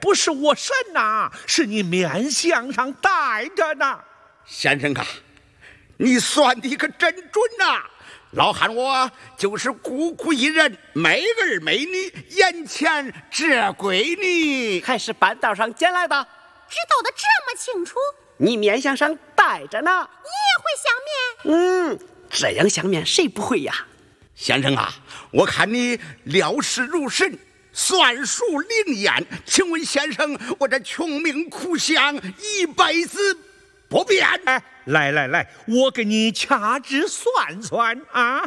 不是我审呐，是你面相上带着呢。 先生啊，你算的可真准呐！老汉我就是孤苦一人，没儿没女，眼前这闺女还是半道上捡来的， 知道的这么清楚， 你面相上带着呢。 你也会相面？ 这样相面谁不会呀？ 先生啊，我看你料事如神，算术灵验，请问先生，我这穷命苦相一辈子不变。 哎，来，我给你掐指算算啊。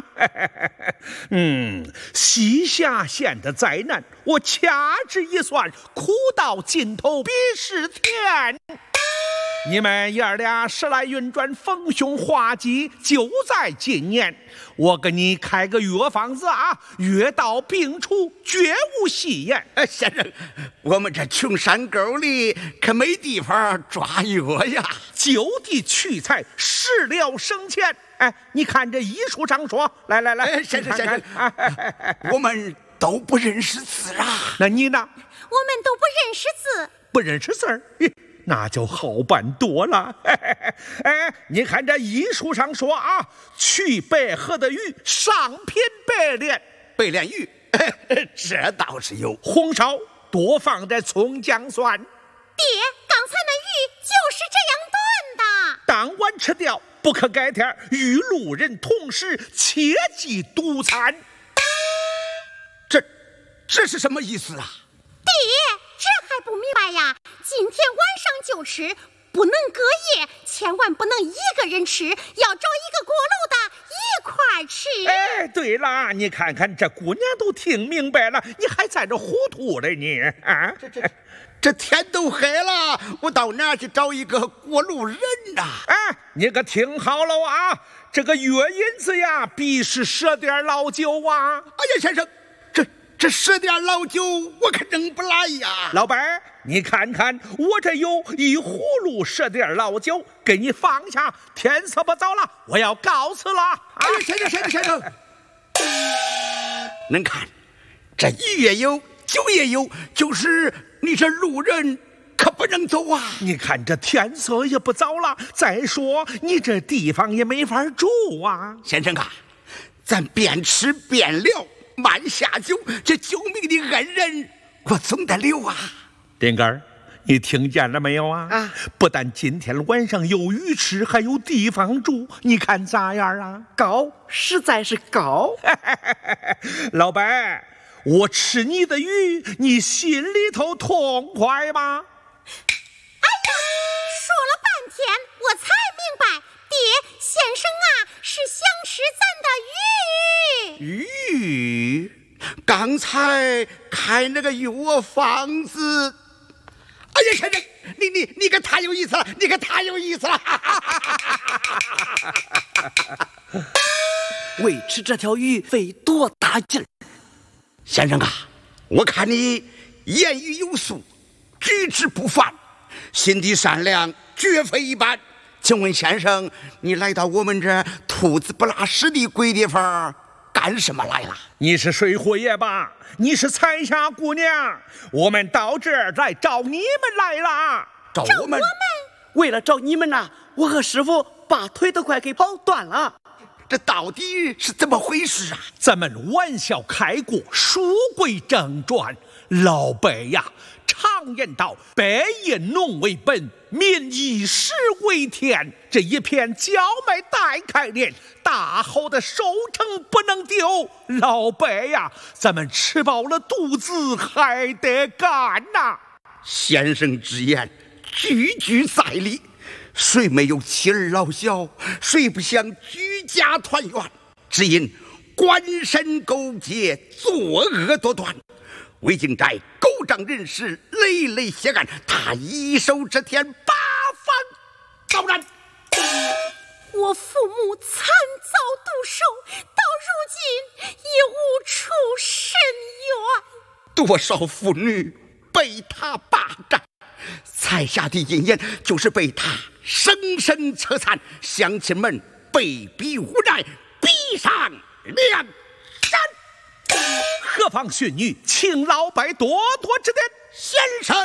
西夏县的灾难，我掐指一算，苦到尽头必是天。你们爷儿俩时来运转，逢凶化吉，就在今年。我给你开个药方子啊，药到病除，绝无戏言。 先生，我们这穷山沟里可没地方抓药呀， 就地取材，食疗省钱。哎，你看这医书上说，来， 先生，我们都不认识字啊。 那你呢？ 我们都不认识字， 不认识字儿。那就好办多了。哎，你看这医书上说啊，去白河的鱼，上品白鲢， 白鲢鱼，这倒是有。 红烧多放点葱姜蒜。 爹，刚才那鱼就是这样炖的。 当晚吃掉，不可改天，与路人同食，切忌独餐。 这是什么意思啊？ 爹，这还不明白呀？今天晚上就吃，不能隔夜，千万不能一个人吃，要找一个锅炉的一块吃。 哎，对了，你看看这姑娘都听明白了，你还在这糊涂了你啊？ 这天都黑了，我到哪去找一个过路人呐？ 哎，你可听好了啊，这个月银子呀，必是10点老酒啊！ 哎呀，先生，这10点老酒我可扔不来呀。 老板，你看看我这有一葫芦10点老酒，给你放下。天色不早了，我要告辞了。 哎呀，先生，恁看，这鱼也有，酒也有，就是你这路人可不能走啊。 你看这天色也不早了，再说你这地方也没法住啊。 先生啊，咱边吃边聊，慢下酒，这救命的恩人我总得留啊。 丁根儿，你听见了没有啊？不但今天晚上有鱼吃，还有地方住，你看咋样啊？ 高，实在是高。 老板，我吃你的鱼，你心里头痛快吗？ 哎呀，说了半天我才明白，爹，先生啊是想吃咱的鱼。 鱼，刚才开那个药方子。哎呀，先生，你可太有意思了，你可太有意思了！ 为吃这条鱼费多大劲！ 先生啊，我看你言语有素，举止不凡，心地善良，绝非一般。请问先生，你来到我们这兔子不拉屎的鬼地方干什么来了？ 你是水货爷吧？你是彩霞姑娘，我们到这儿来找你们来了。 找我们？ 为了找你们呐，我和师傅把腿都快给跑断了。 这到底是怎么回事啊？ 咱们玩笑开过，书归正传。老辈呀，常言道，百业农为本，民以食为天。这一片荞麦待开镰，大好的收成不能丢。老辈呀，咱们吃饱了肚子还得干呐。 先生之言句句在理，谁没有妻儿老小，谁不想居家团圆？只因官绅勾结，作恶多端，魏景斋狗仗人势，累累血案，他一手遮天，八方招然。 我父母惨遭毒手，到如今已无处伸冤。 多少妇女被他霸占，才下的银言就是被他生生扯残，乡亲们被逼无奈，逼上梁山。 何方训女，请老伯多多指点。 先生。